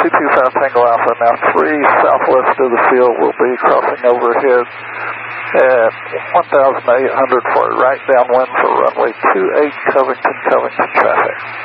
225 Tango Alpha, now 3 southwest of the field, will be crossing overhead at 1,800 for right downwind for runway 28 Covington traffic.